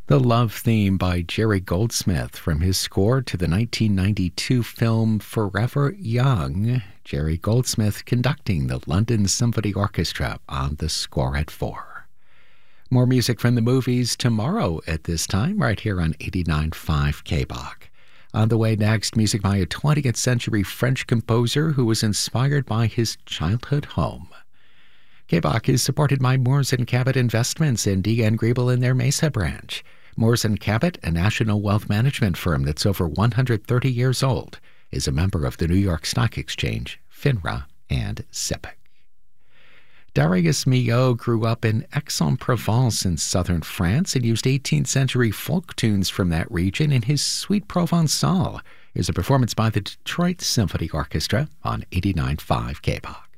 The Love Theme by Jerry Goldsmith from his score to the 1992 film Forever Young. Jerry Goldsmith conducting the London Symphony Orchestra on the score at 4. More music from the movies tomorrow at this time, right here on 89.5 KBOK. On the way next, music by a 20th century French composer who was inspired by his childhood home. KBOK is supported by Moores & Cabot Investments and D.N. Griebel in their Mesa branch. Moores & Cabot, a national wealth management firm that's over 130 years old, is a member of the New York Stock Exchange, FINRA, and SIPC. Darius Milhaud grew up in Aix-en-Provence in southern France and used 18th century folk tunes from that region in his Suite Provençale. Here's a performance by the Detroit Symphony Orchestra on 89.5 KBOK.